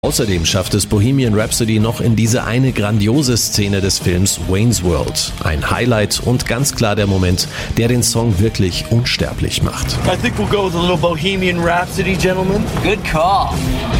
Außerdem schafft es Bohemian Rhapsody noch in diese eine grandiose Szene des Films Wayne's World. Ein Highlight und ganz klar der Moment, der den Song wirklich unsterblich macht. I think we'll go with a little Bohemian Rhapsody, gentlemen. Good call.